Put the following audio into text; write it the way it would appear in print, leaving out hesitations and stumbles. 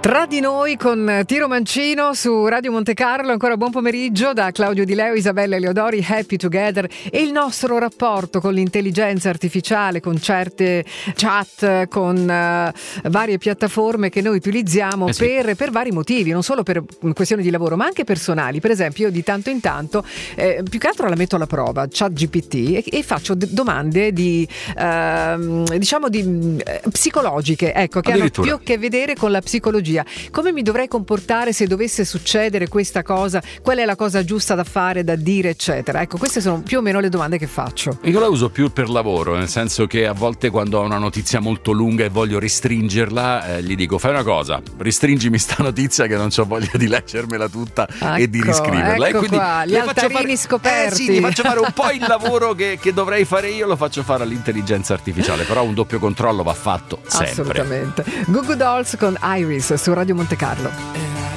Tra di noi con Tiro Mancino su Radio Monte Carlo. Ancora buon pomeriggio da Claudio Di Leo, Isabella Eleodori, Happy Together, e il nostro rapporto con l'intelligenza artificiale, con certe chat, con varie piattaforme che noi utilizziamo per vari motivi, non solo per questioni di lavoro ma anche personali. Per esempio io di tanto in tanto più che altro la metto alla prova, ChatGPT, e faccio domande di diciamo di psicologiche, ecco, che hanno più a che vedere con la psicologia. Come mi dovrei comportare se dovesse succedere questa cosa? Qual è la cosa giusta da fare, da dire, eccetera? Ecco, queste sono più o meno le domande che faccio. Io la uso più per lavoro, nel senso che a volte quando ho una notizia molto lunga e voglio restringerla, gli dico: fai una cosa, restringimi sta notizia che non ho voglia di leggermela tutta e di riscriverla. Ecco, e quindi qua, gli altarini scoperti. Ti faccio fare un po' il lavoro che dovrei fare io, lo faccio fare all'intelligenza artificiale, però un doppio controllo va fatto sempre. Assolutamente. Goo Goo Dolls con Iris su Radio Monte Carlo.